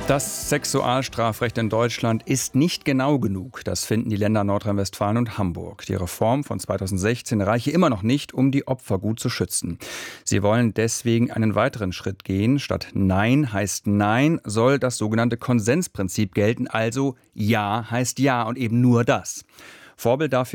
Das Sexualstrafrecht in Deutschland ist nicht genau genug. Das finden die Länder Nordrhein-Westfalen und Hamburg. Die Reform von 2016 reiche immer noch nicht, um die Opfer gut zu schützen. Sie wollen deswegen einen weiteren Schritt gehen. Statt Nein heißt Nein, soll das sogenannte Konsensprinzip gelten. Also Ja heißt Ja und eben nur das. Vorbild dafür